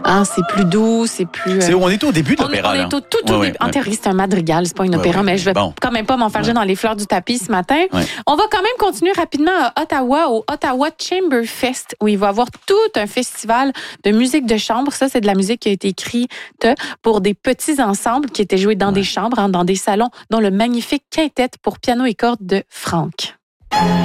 C'est plus doux, c'est plus... On est au début de l'opéra, là. On est au tout début. En théorie, c'est un madrigal, c'est pas une opéra, mais je vais quand même pas m'enfarger dans les fleurs du tapis ce matin. On va quand même continuer rapidement à Ottawa, au Ottawa Chamber Fest, où il va y avoir tout un festival de musique de chambre. Ça, c'est de la musique qui a été écrite pour des petits ensembles qui étaient joués dans des chambres, dans des salons, dont le magnifique quintet pour piano et cordes de Franck.